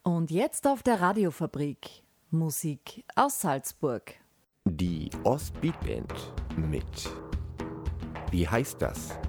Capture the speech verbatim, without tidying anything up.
Und jetzt auf der Radiofabrik Musik aus Salzburg. Die Ostbeat Band mit Wie heißt das?